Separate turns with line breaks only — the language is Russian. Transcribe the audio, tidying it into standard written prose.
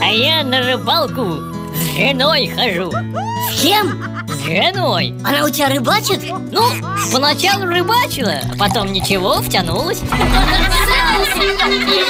А я на рыбалку с женой хожу.
С кем?
С женой.
Она у тебя рыбачит?
Ну, поначалу рыбачила, а потом ничего, втянулась.